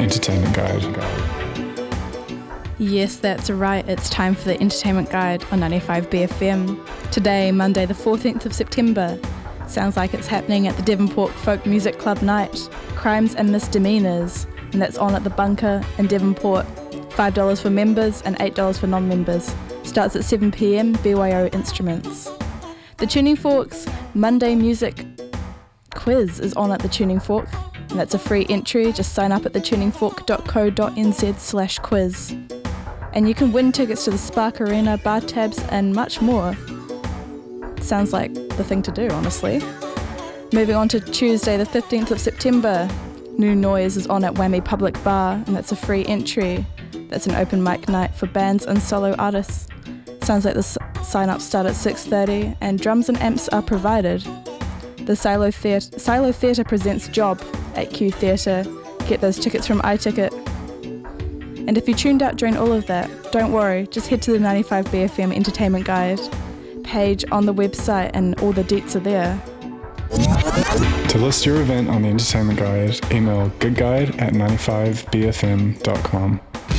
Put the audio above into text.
Entertainment Guide. Yes, that's right. It's time for the Entertainment Guide on 95BFM. Today, Monday the 14th of September. Sounds like it's happening at the Devonport Folk Music Club night. Crimes and Misdemeanors. And that's on at the Bunker in Devonport. $5 for members and $8 for non-members. Starts at 7 p.m, BYO Instruments. The Tuning Forks Monday Music Quiz is on at the Tuning Fork. And that's a free entry. Just sign up at thetuningfork.co.nz/quiz. And you can win tickets to the Spark Arena, bar tabs, and much more. Sounds like the thing to do, honestly. Moving on to Tuesday, the 15th of September. New Noise is on at Whammy Public Bar, and that's a free entry. That's an open mic night for bands and solo artists. Sounds like the sign-ups start at 6:30, and drums and amps are provided. The Silo Theatre presents Job at Q Theatre. Get those tickets from iTicket. And if you tuned out during all of that, don't worry, just head to the 95BFM Entertainment Guide page on the website and all the deets are there. To list your event on the Entertainment Guide, email goodguide@95bfm.com.